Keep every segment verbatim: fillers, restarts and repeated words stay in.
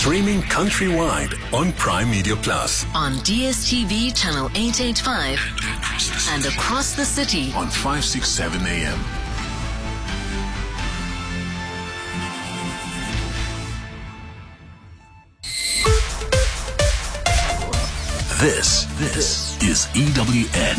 Streaming countrywide on Prime Media Plus. On D S T V channel eight eighty-five and across the city on five sixty-seven A M. This, this is E W N.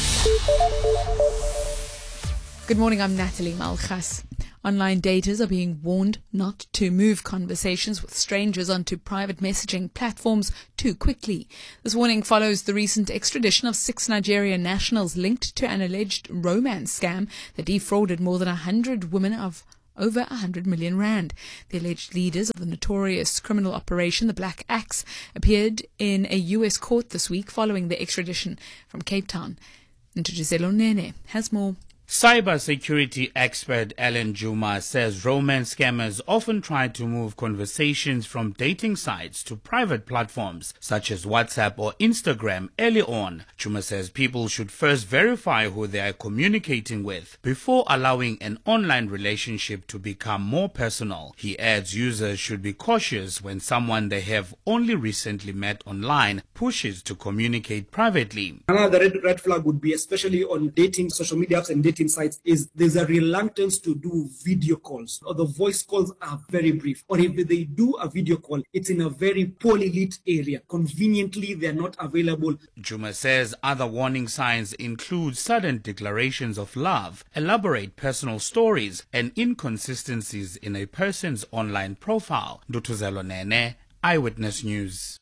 Good morning, I'm Natalie Malchas. Online daters are being warned not to move conversations with strangers onto private messaging platforms too quickly. This warning follows the recent extradition of six Nigerian nationals linked to an alleged romance scam that defrauded more than one hundred women of over one hundred million rand. The alleged leaders of the notorious criminal operation, the Black Axe, appeared in a U S court this week following the extradition from Cape Town. Ntujiselo Nene has more. Cybersecurity expert Alan Juma says romance scammers often try to move conversations from dating sites to private platforms such as WhatsApp or Instagram early on. Juma says people should first verify who they are communicating with before allowing an online relationship to become more personal. He adds users should be cautious when someone they have only recently met online pushes to communicate privately. Another red, red flag would be, especially on dating social media apps and dating sites, is there's a reluctance to do video calls, or the voice calls are very brief, or if they do a video call, it's in a very poorly lit area. Conveniently, they're not available. Juma says other warning signs include sudden declarations of love, elaborate personal stories, and inconsistencies in a person's online profile. Ndutuzelo Nene, Eyewitness News.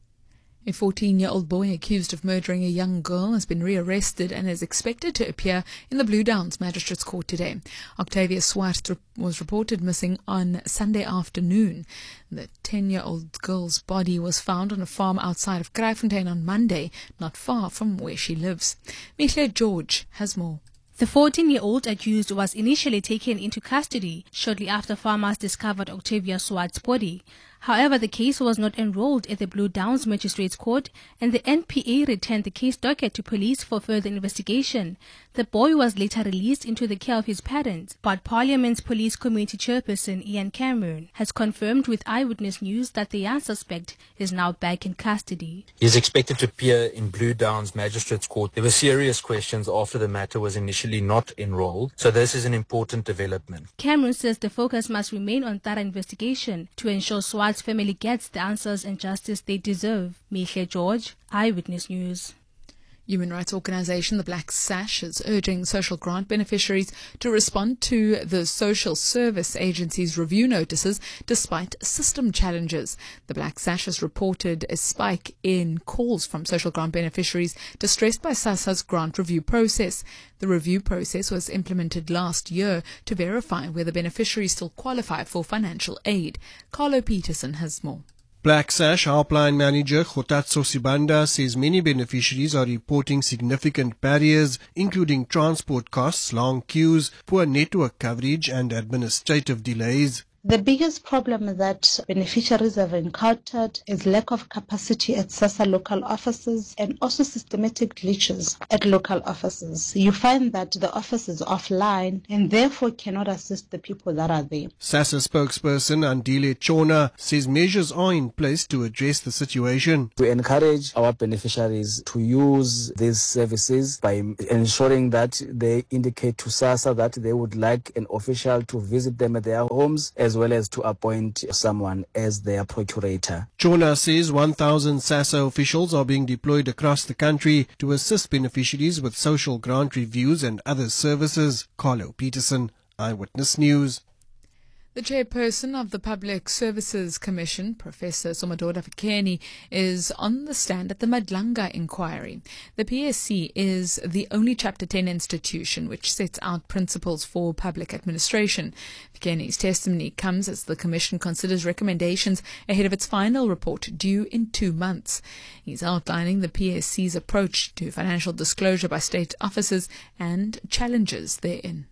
A fourteen-year-old boy accused of murdering a young girl has been rearrested and is expected to appear in the Blue Downs Magistrates Court today. Octavia Swart was reported missing on Sunday afternoon. The ten-year-old girl's body was found on a farm outside of Kraaifontein on Monday, not far from where she lives. Mihle George has more. The fourteen-year-old accused was initially taken into custody shortly after farmers discovered Octavia Swart's body. However, the case was not enrolled at the Blue Downs Magistrates Court, and the N P A returned the case docket to police for further investigation. The boy was later released into the care of his parents, but Parliament's Police Committee Chairperson Ian Cameron has confirmed with Eyewitness News that the young suspect is now back in custody. He is expected to appear in Blue Downs Magistrates Court. There were serious questions after the matter was initially not enrolled, so this is an important development. Cameron says the focus must remain on thorough investigation to ensure Swart's family gets the answers and justice they deserve. Mihle George, Eyewitness News. Human rights organisation The Black Sash is urging social grant beneficiaries to respond to the Social Service Agency's review notices despite system challenges. The Black Sash has reported a spike in calls from social grant beneficiaries distressed by SASSA's grant review process. The review process was implemented last year to verify whether beneficiaries still qualify for financial aid. Carlo Peterson has more. Black Sash Helpline Manager Khotatso Sibanda says many beneficiaries are reporting significant barriers, including transport costs, long queues, poor network coverage, and administrative delays. The biggest problem that beneficiaries have encountered is lack of capacity at SASSA local offices and also systematic glitches at local offices. You find that the office is offline and therefore cannot assist the people that are there. SASSA spokesperson Andile Chona says measures are in place to address the situation. We encourage our beneficiaries to use these services by ensuring that they indicate to SASSA that they would like an official to visit them at their homes, as well as to appoint someone as their procurator. Chona says one thousand SASSA officials are being deployed across the country to assist beneficiaries with social grant reviews and other services. Carlo Peterson, Eyewitness News. The chairperson of the Public Services Commission, Professor Somadoda Fikeni, is on the stand at the Madlanga inquiry. The P S C is the only Chapter ten institution which sets out principles for public administration. Fikeni's testimony comes as the Commission considers recommendations ahead of its final report due in two months. He's outlining the P S C's approach to financial disclosure by state officers and challenges therein.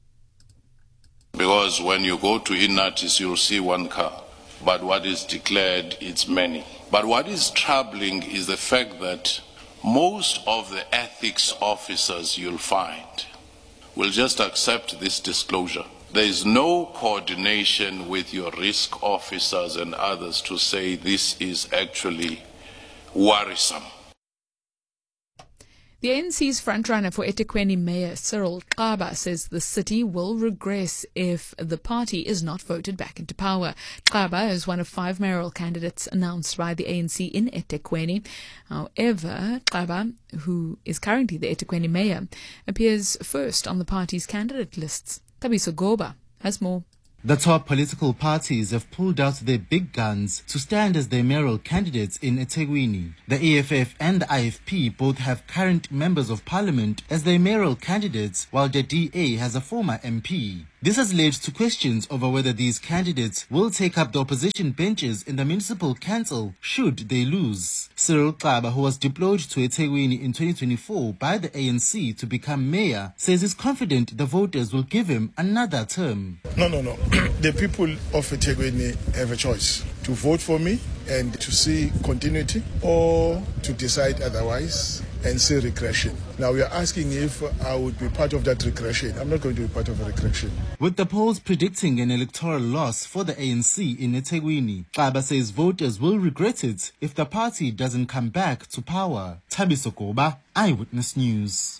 Because when you go to Inatis, you'll see one car, but what is declared, it's many. But what is troubling is the fact that most of the ethics officers you'll find will just accept this disclosure There is no coordination with your risk officers and others to say this is actually worrisome. The A N C's frontrunner for eThekwini Mayor Cyril Xaba says the city will regress if the party is not voted back into power. Xaba is one of five mayoral candidates announced by the A N C in eThekwini. However, Xaba, who is currently the eThekwini mayor, appears first on the party's candidate lists. Thabiso Goba has more. The top political parties have pulled out their big guns to stand as their mayoral candidates in eThekwini. The E F F and the I F P both have current members of parliament as their mayoral candidates, while the D A has a former M P. This has led to questions over whether these candidates will take up the opposition benches in the municipal council should they lose. Cyril Xaba, who was deployed to eThekwini in twenty twenty-four by the A N C to become mayor, says he's confident the voters will give him another term. No, no, no. The people of eThekwini have a choice to vote for me and to see continuity, or to decide otherwise and see regression. Now we are asking if I would be part of that regression. I'm not going to be part of a regression. With the polls predicting an electoral loss for the A N C in eThekwini, Xaba says voters will regret it if the party doesn't come back to power. Thabiso Goba, Eyewitness News.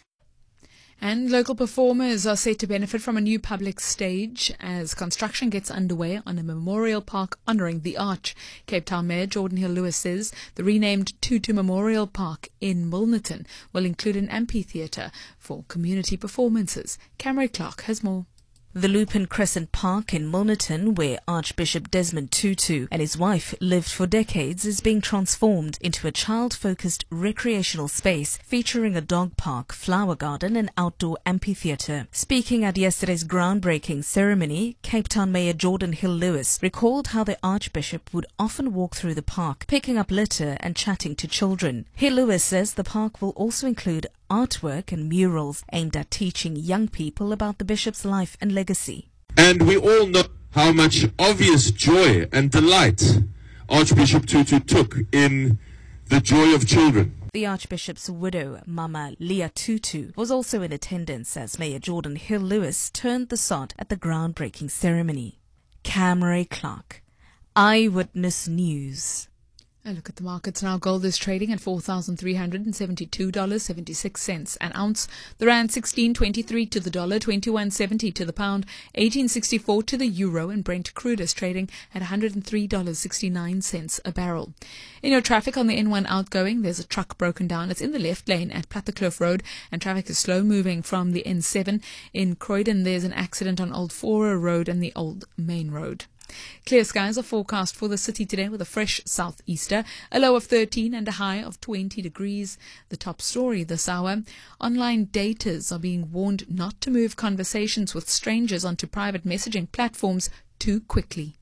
And local performers are set to benefit from a new public stage as construction gets underway on a memorial park honouring the Arch. Cape Town Mayor Jordan Hill-Lewis says the renamed Tutu Memorial Park in Milnerton will include an amphitheatre for community performances. Camry Clark has more. The Lupin Crescent Park in Milnerton, where Archbishop Desmond Tutu and his wife lived for decades, is being transformed into a child-focused recreational space featuring a dog park, flower garden and outdoor amphitheatre. Speaking at yesterday's groundbreaking ceremony, Cape Town Mayor Jordan Hill-Lewis recalled how the Archbishop would often walk through the park, picking up litter and chatting to children. Hill-Lewis says the park will also include artwork and murals aimed at teaching young people about the bishop's life and legacy. And we all know how much obvious joy and delight Archbishop Tutu took in the joy of children. The Archbishop's widow, Mama Leah Tutu, was also in attendance as Mayor Jordan Hill-Lewis turned the sod at the groundbreaking ceremony. Camry Clark, Eyewitness News. A look at the markets now. Gold is trading at four thousand three hundred seventy-two dollars and seventy-six cents an ounce. The rand sixteen twenty-three to the dollar, twenty-one seventy to the pound, eighteen sixty-four to the euro, and Brent crude is trading at one hundred three dollars and sixty-nine cents a barrel. In your traffic on the N one outgoing, there's a truck broken down. It's in the left lane at Plattekloof Road, and traffic is slow moving from the N seven. In Croydon, there's an accident on Old Fora Road and the Old Main Road. Clear skies are forecast for the city today with a fresh southeaster, a low of thirteen and a high of twenty degrees. The top story this hour: online daters are being warned not to move conversations with strangers onto private messaging platforms too quickly.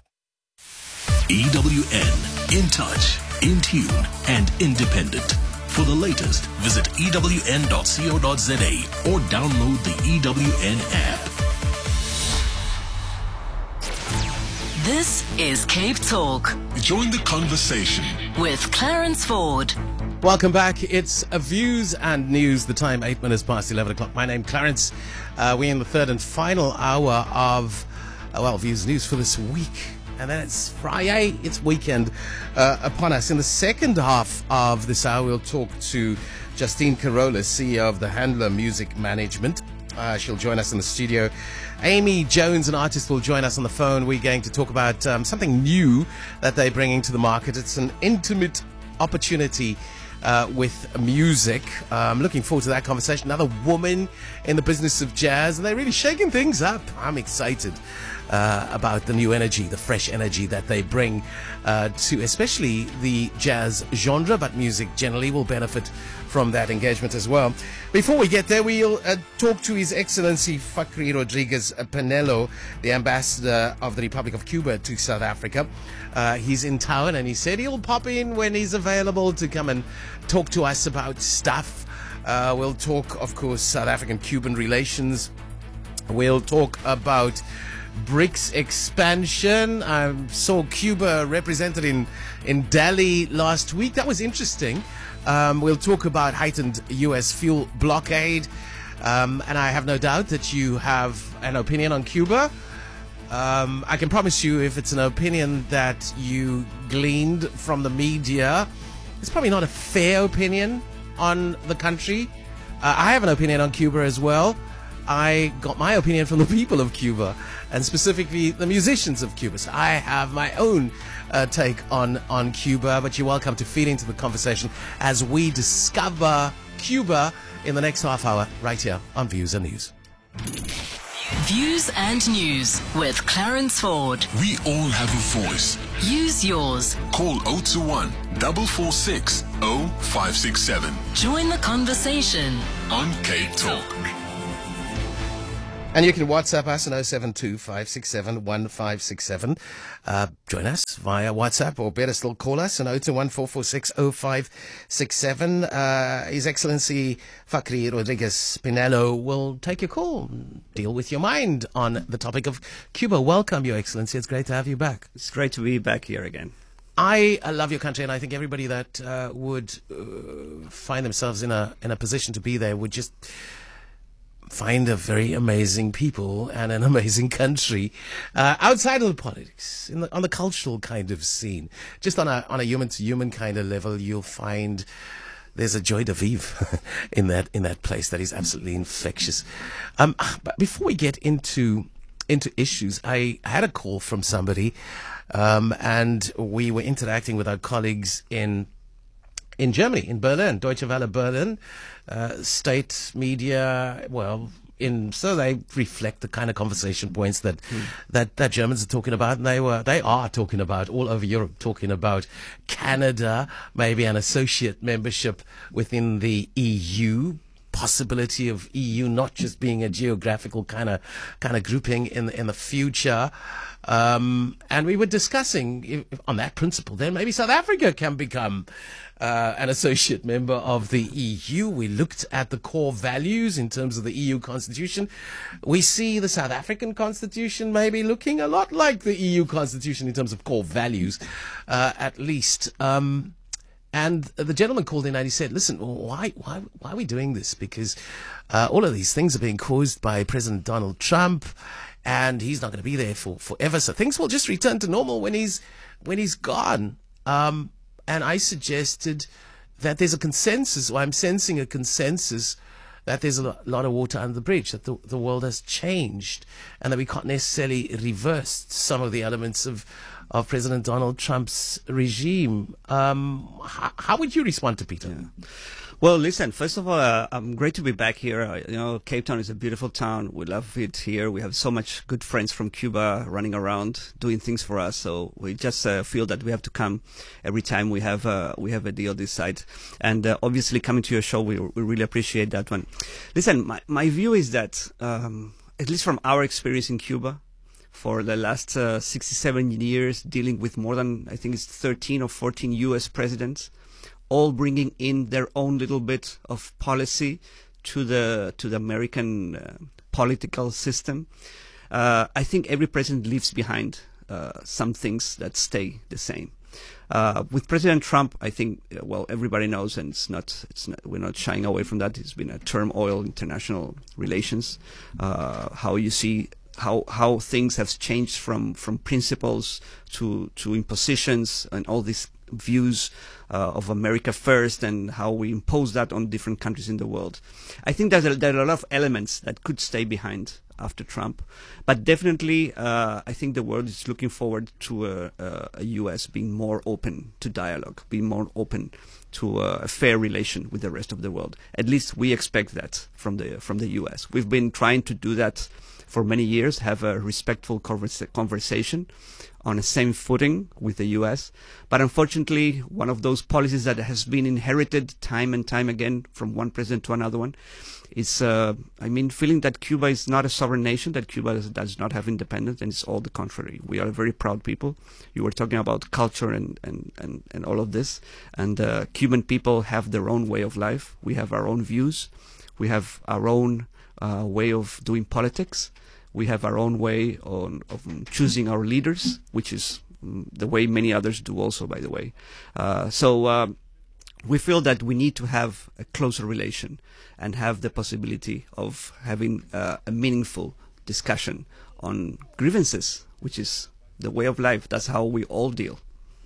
E W N, in touch, in tune and independent. For the latest, visit E W N dot co dot za or download the E W N app. This is Cape Talk. Join the conversation with Clarence Ford. Welcome back. It's a Views and News. The time, eight minutes past eleven o'clock. My name, Clarence. Uh, we're in the third and final hour of, uh, well, Views News for this week. And then it's Friday. It's weekend uh, upon us. In the second half of this hour, we'll talk to Justine Carola, C E O of the Handler Music Management. Uh, she'll join us in the studio. Amy Jones, an artist, will join us on the phone. We're going to talk about um, something new that they're bringing to the market. It's an intimate opportunity uh, with music. Uh, I'm looking forward to that conversation. Another woman in the business of jazz, and they're really shaking things up. I'm excited uh, about the new energy, the fresh energy that they bring uh, to especially the jazz genre, but music generally will benefit from that engagement as well. Before we get there, we'll uh, talk to His Excellency Fakri Rodriguez Pinello, the ambassador of the Republic of Cuba to South Africa. Uh, he's in town, and he said he'll pop in when he's available to come and talk to us about stuff. Uh, we'll talk, of course, South African-Cuban relations. We'll talk about BRICS expansion. I saw Cuba represented in, in Delhi last week. That was interesting. Um, we'll talk about heightened U S fuel blockade. Um, and I have no doubt that you have an opinion on Cuba. Um, I can promise you, if it's an opinion that you gleaned from the media, it's probably not a fair opinion on the country. Uh, I have an opinion on Cuba as well. I got my opinion from the people of Cuba, and specifically the musicians of Cuba. So I have my own uh, take on, on Cuba, but you're welcome to feed into the conversation as we discover Cuba in the next half hour right here on Views and News. Views and News with Clarence Ford. We all have a voice. Use yours. Call zero two one, four four six, zero five six seven. Join the conversation on Cape Talk. And you can WhatsApp us on zero seven two, five six seven, one five six seven. Uh, join us via WhatsApp, or better still, call us on zero two one, four four six, zero five six seven. Uh, His Excellency Fakri Rodriguez Pinello will take your call and deal with your mind on the topic of Cuba. Welcome, Your Excellency. It's great to have you back. It's great to be back here again. I uh, love your country, and I think everybody that uh, would uh, find themselves in a in a position to be there would just find a very amazing people and an amazing country uh, outside of the politics, in the, on the cultural kind of scene. Just on a on a human to human kind of level, you'll find there's a joy de vivre in that in that place that is absolutely infectious. Um, but before we get into into issues, I had a call from somebody, um, and we were interacting with our colleagues in. In Germany, in Berlin, Deutsche Welle Berlin, uh, state media, well, in so they reflect the kind of conversation points that mm. that that Germans are talking about, and they were they are talking about all over Europe, talking about Canada, maybe an associate membership within the E U. Possibility of E U not just being a geographical kind of kind of grouping in in the future, um, and we were discussing if, if on that principle, then maybe South Africa can become uh, an associate member of the E U. We looked at the core values in terms of the E U constitution. We see the South African constitution maybe looking a lot like the E U constitution in terms of core values, uh, at least. Um, And the gentleman called in and he said, listen, why, why, why are we doing this? Because uh, all of these things are being caused by President Donald Trump, and he's not going to be there for forever. So things will just return to normal when he's, when he's gone. Um, and I suggested that there's a consensus, or I'm sensing a consensus, that there's a lot of water under the bridge, that the, the world has changed, and that we can't necessarily reverse some of the elements of of President Donald Trump's regime. Um, how, how would you respond to Peter? Yeah. Well, listen, first of all, uh, I'm great to be back here. Uh, you know, Cape Town is a beautiful town. We love it here. We have so much good friends from Cuba running around doing things for us. So we just uh, feel that we have to come every time we have uh, we have a deal this side. And uh, obviously coming to your show, we, we really appreciate that one. Listen, my, my view is that, um, at least from our experience in Cuba, for the last uh, sixty-seven years, dealing with more than, I think it's thirteen or fourteen U S presidents, all bringing in their own little bit of policy to the to the American uh, political system. Uh, I think every president leaves behind uh, some things that stay the same. Uh, with President Trump, I think, uh, well, everybody knows, and it's not, it's not, we're not shying away from that. It's been a turmoil in international relations. Uh, how you see how how things have changed from from principles to to impositions, and all these views uh, of America first, and how we impose that on different countries in the world. I think there's a, there are a lot of elements that could stay behind after Trump, but definitely uh, I think the world is looking forward to a, a, a U S being more open to dialogue, being more open to a fair relation with the rest of the world. At least we expect that from the from the U S. We've been trying to do that for many years, have a respectful conversa conversation on the same footing with the U S. But unfortunately, one of those policies that has been inherited time and time again from one president to another one is, uh, I mean, feeling that Cuba is not a sovereign nation, that Cuba does, does not have independence, and it's all the contrary. We are a very proud people. You were talking about culture and, and, and, and all of this. And uh, Cuban people have their own way of life. We have our own views. We have our own uh, way of doing politics. We have our own way on, of choosing our leaders, which is um, the way many others do also, by the way. Uh, so uh, we feel that we need to have a closer relation and have the possibility of having uh, a meaningful discussion on grievances, which is the way of life. That's how we all deal.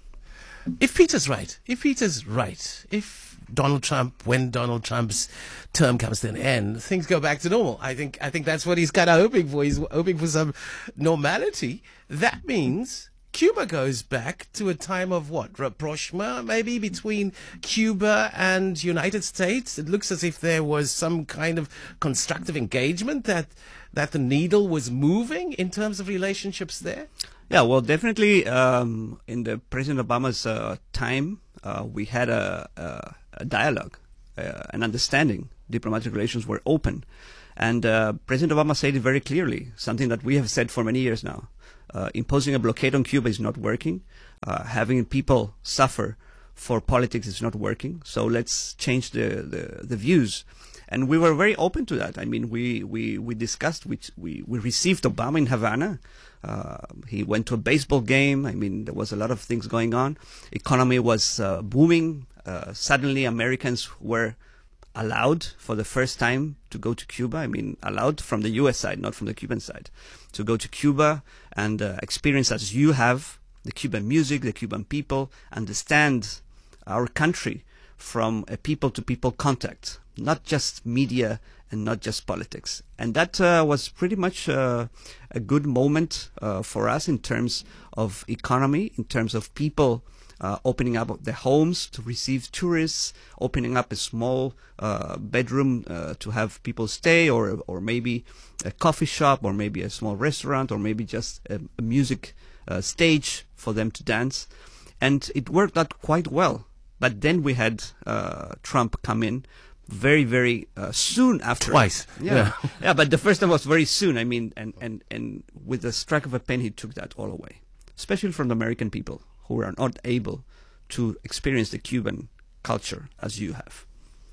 If Peter's right, if Peter's right, if Donald Trump, when Donald Trump's term comes to an end, things go back to normal. I think I think that's what he's kind of hoping for. He's hoping for some normality. That means Cuba goes back to a time of what? Rapprochement, maybe, between Cuba and United States? It looks as if there was some kind of constructive engagement, that that the needle was moving in terms of relationships there? Yeah, well, definitely um, in the President Obama's uh, time, uh, we had a, a, a dialogue, uh, an understanding. Diplomatic relations were open. And uh, President Obama said it very clearly, something that we have said for many years now. Uh, imposing a blockade on Cuba is not working. Uh, having people suffer for politics is not working. So let's change the, the, the views. And we were very open to that. I mean, we, we, we discussed, we, we, we received Obama in Havana. Uh, he went to a baseball game. I mean, there was a lot of things going on. Economy was uh, booming. Uh, suddenly Americans were allowed for the first time to go to Cuba. I mean, allowed from the U S side, not from the Cuban side, to go to Cuba and uh, experience, as you have, the Cuban music, the Cuban people, understand our country from a people-to-people contact, not just media and not just politics. And that uh, was pretty much uh, a good moment uh, for us in terms of economy, in terms of people Uh, opening up their homes to receive tourists, opening up a small uh, bedroom uh, to have people stay, or or maybe a coffee shop, or maybe a small restaurant, or maybe just a, a music uh, stage for them to dance. And it worked out quite well. But then we had uh, Trump come in very, very uh, soon after. Twice. Yeah. Yeah. Yeah, but the first time was very soon. I mean, and, and, and with the strike of a pen, he took that all away, especially from the American people, who are not able to experience the Cuban culture as you have.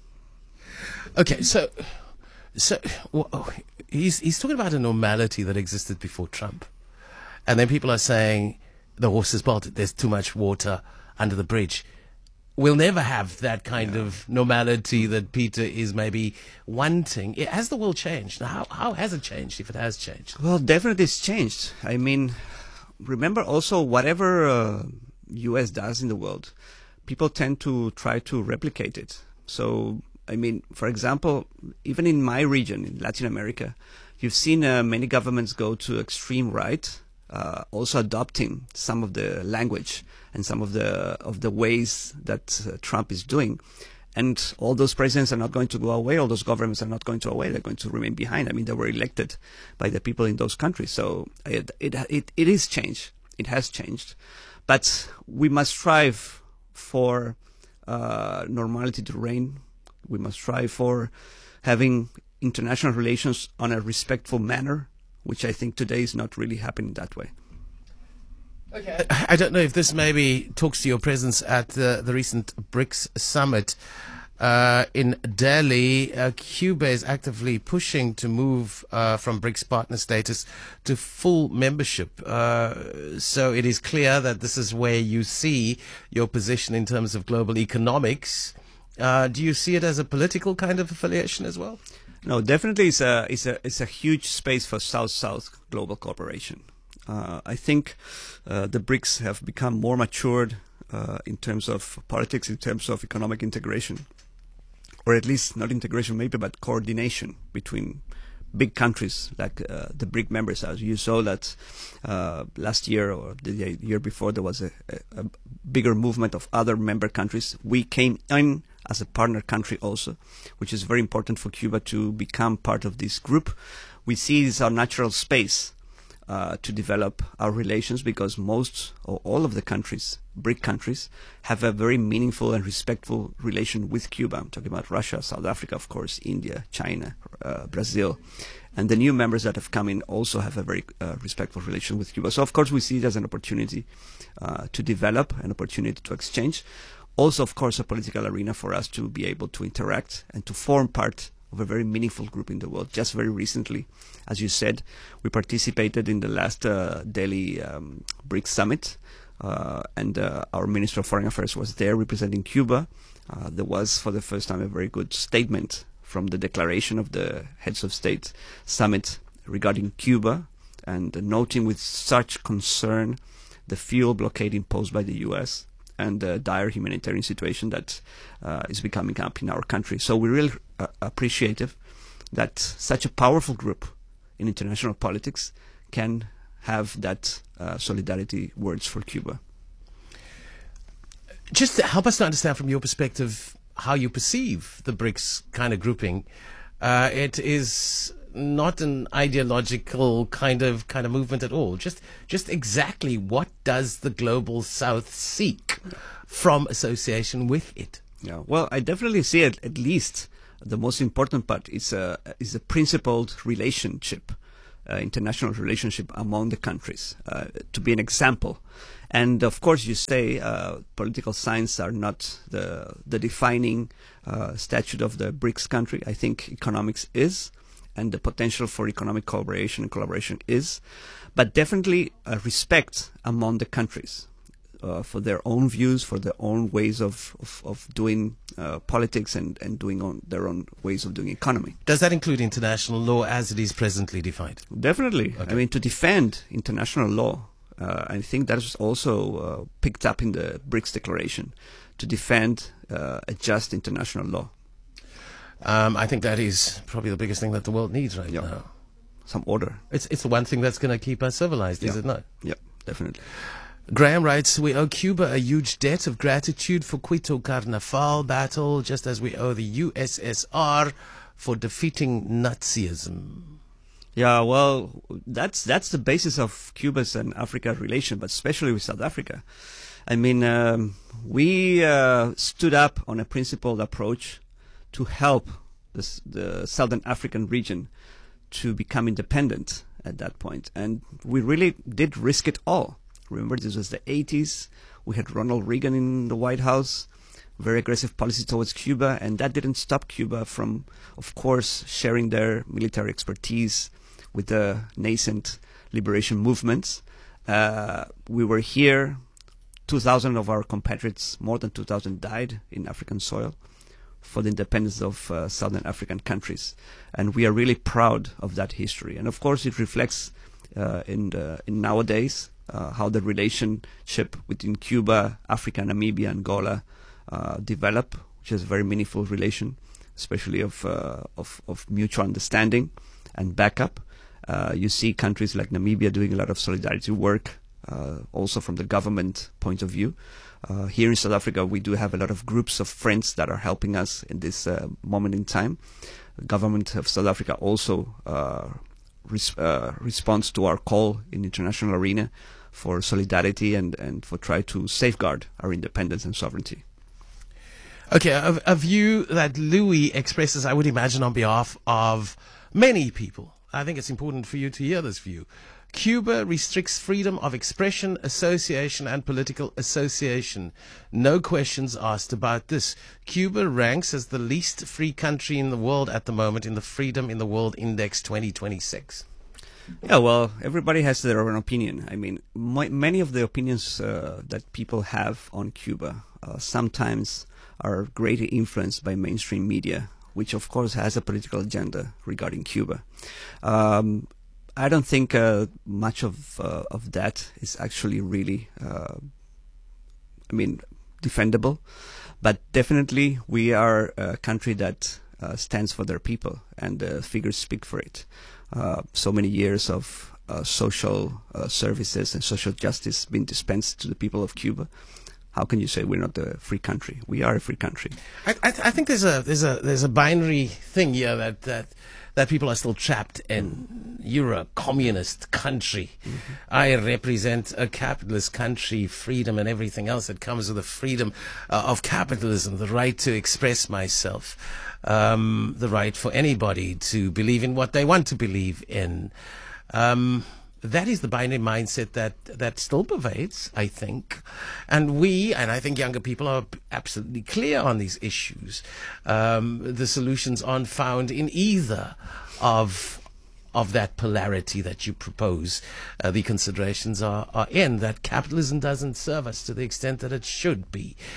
Okay, so so well, he's he's talking about a normality that existed before Trump, and then people are saying the horse is bolted. There's too much water under the bridge. We'll never have that kind yeah. of normality that Peter is maybe wanting. Has the world changed? How how has it changed, if it has changed? Well, definitely it's changed. I mean, remember also, whatever uh, U S does in the world, people tend to try to replicate it. So, I mean, for example, even in my region, in Latin America, you've seen uh, many governments go to extreme right, uh, also adopting some of the language and some of the of the ways that uh, Trump is doing. And all those presidents are not going to go away. All those governments are not going to go away. They're going to remain behind. I mean, they were elected by the people in those countries. So it it it, it is changed. It has changed. But we must strive for uh, normality to reign. We must strive for having international relations on a respectful manner, which I think today is not really happening that way. Okay. I don't know if this maybe talks to your presence at the, the recent BRICS summit uh, in Delhi. Uh, Cuba is actively pushing to move uh, from BRICS partner status to full membership. Uh, so it is clear that this is where you see your position in terms of global economics. Uh, do you see it as a political kind of affiliation as well? No, definitely it's a, it's a, it's a huge space for South-South global cooperation. Uh, I think uh, the BRICS have become more matured uh, in terms of politics, in terms of economic integration, or at least not integration maybe, but coordination between big countries like uh, the BRIC members. As you saw that uh, last year or the year before, there was a, a, a bigger movement of other member countries. We came in as a partner country also, which is very important for Cuba to become part of this group. We see it as our natural space Uh, to develop our relations, because most or all of the countries, BRIC countries, have a very meaningful and respectful relation with Cuba. I'm talking about Russia, South Africa, of course, India, China, uh, Brazil. And the new members that have come in also have a very uh, respectful relation with Cuba. So, of course, we see it as an opportunity uh, to develop, an opportunity to exchange. Also, of course, a political arena for us to be able to interact and to form part of a very meaningful group in the world. Just very recently, as you said, we participated in the last uh, Delhi um, BRICS summit, uh, and uh, our Minister of Foreign Affairs was there representing Cuba. Uh, there was, for the first time, a very good statement from the declaration of the Heads of State Summit regarding Cuba, and uh, noting with such concern the fuel blockade imposed by the U S and the dire humanitarian situation that uh, is becoming up in our country. So we're really uh, appreciative that such a powerful group in international politics can have that uh, solidarity words for Cuba. Just to help us to understand from your perspective how you perceive the BRICS kind of grouping. Uh, it is not an ideological kind of kind of movement at all. Just just exactly what does the Global South seek from association with it? Yeah, well, I definitely see it. At least the most important part is a is a principled relationship, uh, international relationship among the countries, uh, to be an example. And of course, you say uh, political science are not the the defining uh, statute of the BRICS country. I think economics is, and the potential for economic cooperation and collaboration is, but definitely uh, respect among the countries uh, for their own views, for their own ways of of, of doing uh, politics and and doing on their own ways of doing economy. Does that include international law as it is presently defined? Definitely. Okay. I mean, to defend international law. Uh, I think that is also uh, picked up in the BRICS declaration, to defend uh, a just international law. Um, I think that is probably the biggest thing that the world needs right yeah. now. Some order. It's it's the one thing that's going to keep us civilized, yeah. is it not? Yeah, definitely. Graham writes, we owe Cuba a huge debt of gratitude for Quito Carnaval battle, just as we owe the U S S R for defeating Nazism. Yeah, well, that's that's the basis of Cuba's and Africa relation, but especially with South Africa. I mean, um, we uh, stood up on a principled approach to help this, the Southern African region to become independent at that point. And we really did risk it all. Remember, this was the eighties. We had Ronald Reagan in the White House, very aggressive policy towards Cuba, and that didn't stop Cuba from, of course, sharing their military expertise with the nascent liberation movements. Uh, we were here. two thousand of our compatriots, more than two thousand, died in African soil for the independence of uh, Southern African countries. And we are really proud of that history. And of course, it reflects uh, in, the, in nowadays uh, how the relationship between Cuba, Africa, Namibia, Angola uh, develop, which is a very meaningful relation, especially of, uh, of, of mutual understanding and backup. Uh, you see countries like Namibia doing a lot of solidarity work, uh, also from the government point of view. Uh, here in South Africa, we do have a lot of groups of friends that are helping us in this uh, moment in time. The government of South Africa also uh, res- uh, responds to our call in the international arena for solidarity and, and for try to safeguard our independence and sovereignty. Okay, a, a view that Louis expresses, I would imagine, on behalf of many people. I think it's important for you to hear this view. Cuba restricts freedom of expression, association, and political association. No questions asked about this. Cuba ranks as the least free country in the world at the moment in the Freedom in the World Index twenty twenty-six. Yeah, well, everybody has their own opinion. I mean, my, many of the opinions uh, that people have on Cuba uh, sometimes are greatly influenced by mainstream media, which of course has a political agenda regarding Cuba. Um, I don't think uh, much of uh, of that is actually really, uh, I mean, defendable. But definitely we are a country that uh, stands for their people, and the figures speak for it. Uh, so many years of uh, social uh, services and social justice being dispensed to the people of Cuba. How can you say we're not a free country? We are a free country. I, I, I think there's a there's a there's a binary thing here that that, that people are still trapped in. You're a communist country. Mm-hmm. I represent a capitalist country, freedom and everything else that comes with the freedom uh, of capitalism, the right to express myself, um, the right for anybody to believe in what they want to believe in. Um, That is the binary mindset that, that still pervades, I think. And we, and I think younger people, are absolutely clear on these issues. Um, the solutions aren't found in either of of that polarity that you propose. Uh, the considerations are, are in that capitalism doesn't serve us to the extent that it should be.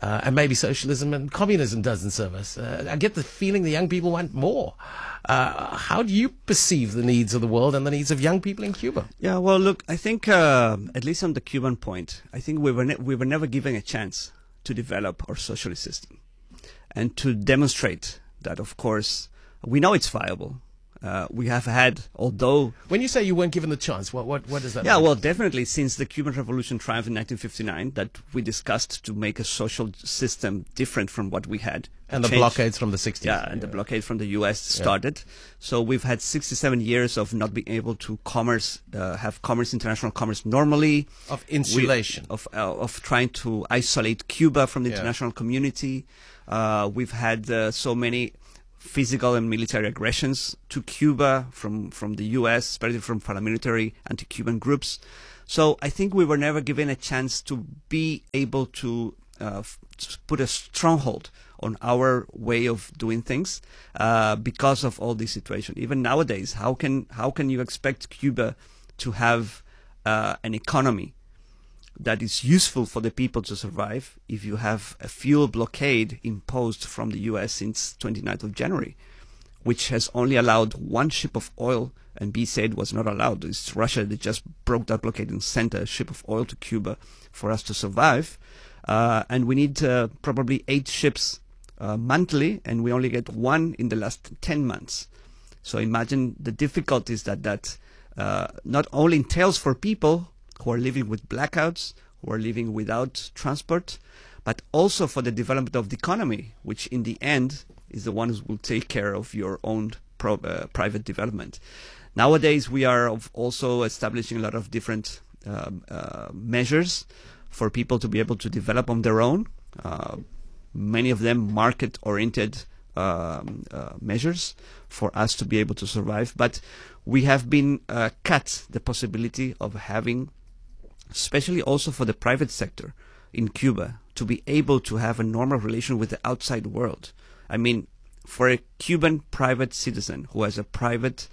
Uh, and maybe socialism and communism doesn't serve us. Uh, I get the feeling the young people want more. Uh, how do you perceive the needs of the world and the needs of young people in Cuba? Yeah, well, look, I think, uh, at least on the Cuban point, I think we were, ne- we were never given a chance to develop our socialist system and to demonstrate that, of course, we know it's viable. Uh, we have had, although... When you say you weren't given the chance, what what, what does that yeah, mean? Yeah, well, definitely since the Cuban Revolution triumphed in nineteen fifty-nine, that we discussed to make a social system different from what we had. And the change. blockades from the sixties. Yeah, and yeah. the blockade from the U S started. Yeah. So we've had sixty-seven years of not being able to commerce, uh, have commerce, international commerce normally. Of insulation. We, of, uh, of trying to isolate Cuba from the yeah. international community. Uh, we've had uh, so many physical and military aggressions to Cuba from, from the U S, especially from paramilitary anti-Cuban groups. So I think we were never given a chance to be able to uh, f- put a stronghold on our way of doing things uh, because of all this situation. Even nowadays, how can how can you expect Cuba to have uh, an economy that is useful for the people to survive if you have a fuel blockade imposed from the U S since twenty-ninth of January, which has only allowed one ship of oil, and B said was not allowed. It's Russia that just broke that blockade and sent a ship of oil to Cuba for us to survive. Uh, and we need uh, probably eight ships uh, monthly, and we only get one in the last ten months. So imagine the difficulties that that uh, not only entails for people who are living with blackouts, who are living without transport, but also for the development of the economy, which in the end is the one who will take care of your own pro, uh, private development. Nowadays, we are of also establishing a lot of different um, uh, measures for people to be able to develop on their own. Uh, many of them market-oriented um, uh, measures for us to be able to survive. But we have been uh, cut the possibility of having, especially also for the private sector in Cuba, to be able to have a normal relation with the outside world. I mean, for a Cuban private citizen who has a private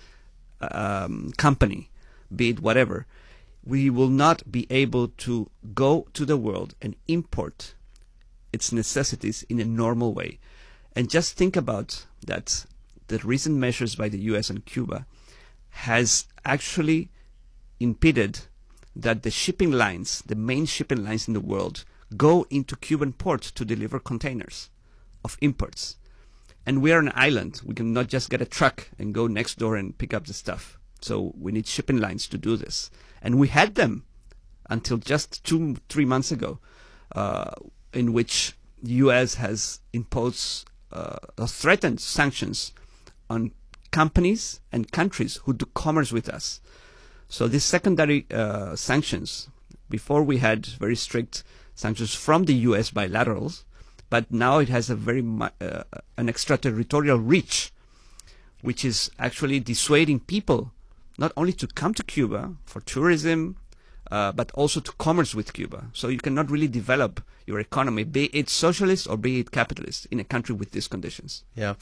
um, company, be it whatever, we will not be able to go to the world and import its necessities in a normal way. And just think about that the recent measures by the U S and Cuba has actually impeded that the shipping lines, the main shipping lines in the world, go into Cuban ports to deliver containers of imports. And we are an island. We cannot just get a truck and go next door and pick up the stuff. So we need shipping lines to do this. And we had them until just two, three months ago, uh, in which the U S has imposed uh, or threatened sanctions on companies and countries who do commerce with us. So these secondary uh, sanctions, before we had very strict sanctions from the U S bilaterals, but now it has a very uh, an extraterritorial reach, which is actually dissuading people not only to come to Cuba for tourism, uh, but also to commerce with Cuba. So you cannot really develop your economy, be it socialist or be it capitalist, in a country with these conditions. Yeah.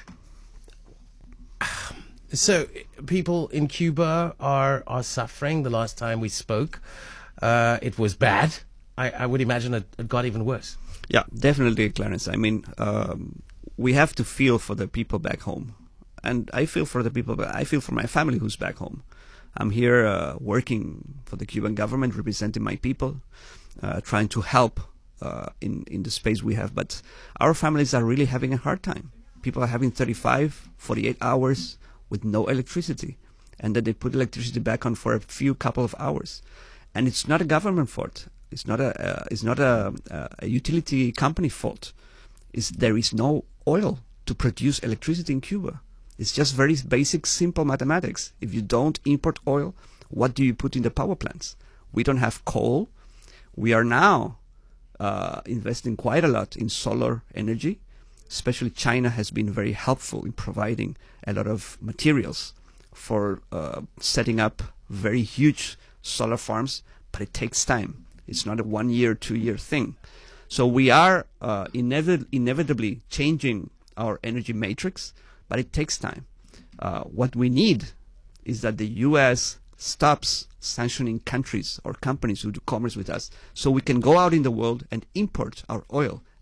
So people in Cuba are, are suffering. The last time we spoke, uh, it was bad. I, I would imagine it, it got even worse. Yeah, definitely, Clarence. I mean, um, we have to feel for the people back home. And I feel for the people, I feel for my family who's back home. I'm here uh, working for the Cuban government, representing my people, uh, trying to help uh, in, in the space we have. But our families are really having a hard time. People are having thirty-five, forty-eight hours with no electricity. And then they put electricity back on for a few couple of hours. And it's not a government fault. It's not a uh, it's not a, uh, a utility company fault. It's, there is no oil to produce electricity in Cuba. It's just very basic, simple mathematics. If you don't import oil, what do you put in the power plants? We don't have coal. We are now uh, investing quite a lot in solar energy. Especially China has been very helpful in providing a lot of materials for uh, setting up very huge solar farms, but it takes time. It's not a one-year, two-year thing. So we are uh, inevit- inevitably changing our energy matrix, but it takes time. Uh, what we need is that the U S stops sanctioning countries or companies who do commerce with us so we can go out in the world and import our oil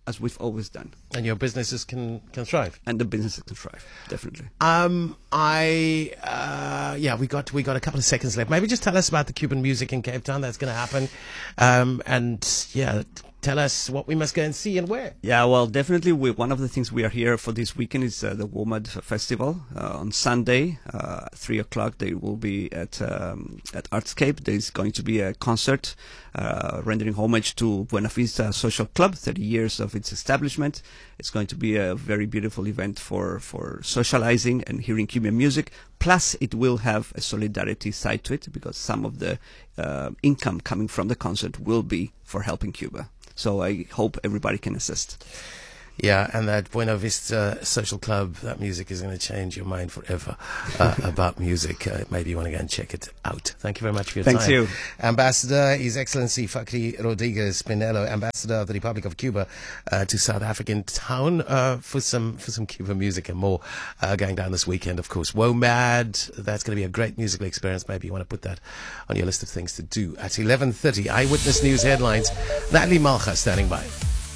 as we've always done. And your businesses can, can thrive. And the businesses can thrive, definitely. Um, I, uh, yeah, we got, we got a couple of seconds left. Maybe just tell us about the Cuban music in Cape Town that's going to happen. Um, and yeah, tell us what we must go and see and where. Yeah, well, definitely we, one of the things we are here for this weekend is uh, the WOMAD Festival. Uh, on Sunday, uh, three o'clock, they will be at um, at Artscape. There's going to be a concert uh, rendering homage to Buena Vista Social Club, thirty years of its establishment. It's going to be a very beautiful event for, for socializing and hearing Cuban music. Plus, it will have a solidarity side to it because some of the uh, income coming from the concert will be for helping Cuba. So I hope everybody can assist. Yeah, and that Buena Vista Social Club, that music is going to change your mind forever uh, about music. Uh, maybe you want to go and check it out. Thank you very much for your Thank time. you. Ambassador, His Excellency Fakri Rodriguez Pinello, Ambassador of the Republic of Cuba uh, to South African town uh, for some for some Cuban music and more uh, going down this weekend, of course. WOMAD, that's going to be a great musical experience. Maybe you want to put that on your list of things to do. At eleven thirty, Eyewitness News headlines. Natalie Malcha standing by.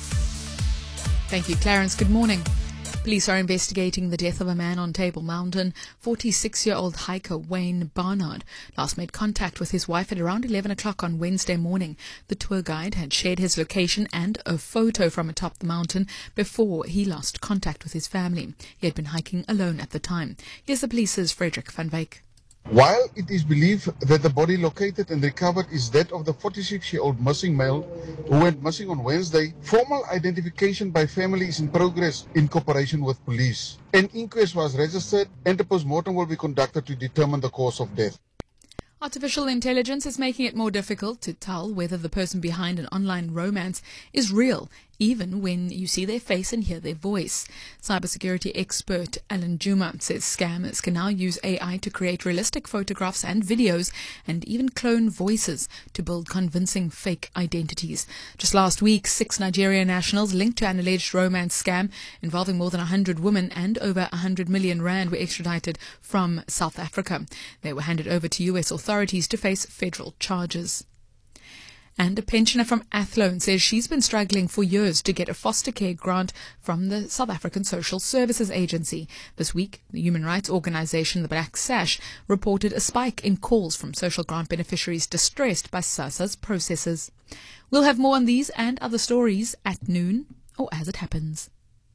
Thank you, Clarence. Good morning. Police are investigating the death of a man on Table Mountain. forty-six-year-old hiker Wayne Barnard last made contact with his wife at around eleven o'clock on Wednesday morning. The tour guide had shared his location and a photo from atop the mountain before he lost contact with his family. He had been hiking alone at the time. Here's the police's Frederick van Wyk. While it is believed that the body located and recovered is that of the forty-six-year-old missing male who went missing on Wednesday, formal identification by family is in progress in cooperation with police. An inquest was registered and a post-mortem will be conducted to determine the cause of death. Artificial intelligence is making it more difficult to tell whether the person behind an online romance is real, even when you see their face and hear their voice. Cybersecurity expert Alan Juma says scammers can now use A I to create realistic photographs and videos and even clone voices to build convincing fake identities. Just last week, six Nigerian nationals linked to an alleged romance scam involving more than one hundred women and over one hundred million rand were extradited from South Africa. They were handed over to U S authorities to face federal charges. And a pensioner from Athlone says she's been struggling for years to get a foster care grant from the South African Social Services Agency. This week, the human rights organisation, the Black Sash, reported a spike in calls from social grant beneficiaries distressed by SASSA's processes. We'll have more on these and other stories at noon, or as it happens.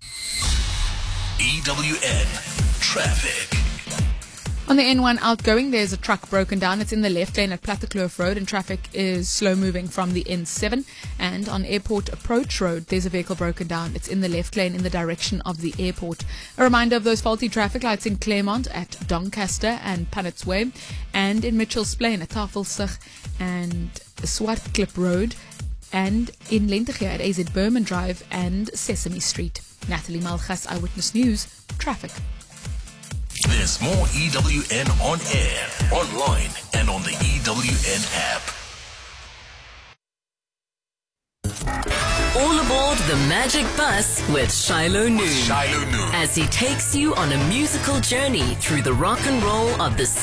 E W N Traffic. On the N one outgoing, there's a truck broken down. It's in the left lane at Plattekloof Road, and traffic is slow moving from the N seven. And on Airport Approach Road, there's a vehicle broken down. It's in the left lane in the direction of the airport. A reminder of those faulty traffic lights in Claremont at Doncaster and Punnets Way, and in Mitchell's Plain at Tafelsig and Swartklip Road, and in Lentegeur at A Z Berman Drive and Sesame Street. Natalie Malchas, Eyewitness News, Traffic. There's more E W N on air, online, and on the E W N app. All aboard the Magic Bus with Shiloh Noon. Shiloh Noon. As he takes you on a musical journey through the rock and roll of the